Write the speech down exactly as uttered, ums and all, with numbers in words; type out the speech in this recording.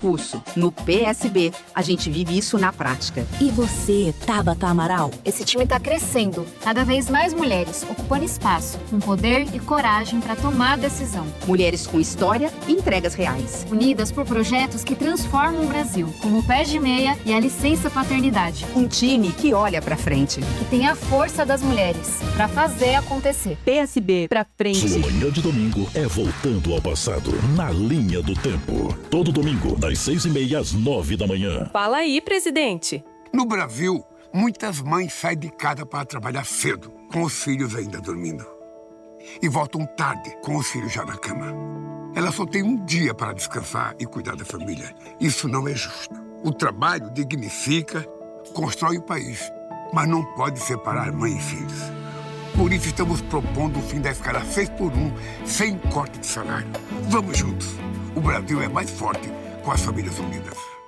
discurso. No P S B, a gente vive isso na prática. E você, Tabata Amaral? Esse time está crescendo. Cada vez mais mulheres ocupando espaço, com poder e coragem para tomar decisão. Mulheres com história e entregas reais. Unidas por projetos que transformam o Brasil, como o Pé de Meia e a Licença Paternidade. Um time que olha pra frente. Que tem a força das mulheres para fazer acontecer. P S B pra frente. Sua manhã de domingo é voltando ao passado, na linha do tempo. Todo domingo, das seis e meia às nove da manhã. Fala aí, presidente. No Brasil, muitas mães saem de casa para trabalhar cedo, com os filhos ainda dormindo. E voltam tarde, com os filhos já na cama. Elas só têm um dia para descansar e cuidar da família. Isso não é justo. O trabalho dignifica, constrói o país, mas não pode separar mãe e filhos. Por isso estamos propondo o fim da escala seis por um, sem corte de salário. Vamos juntos. O Brasil é mais forte com as famílias unidas.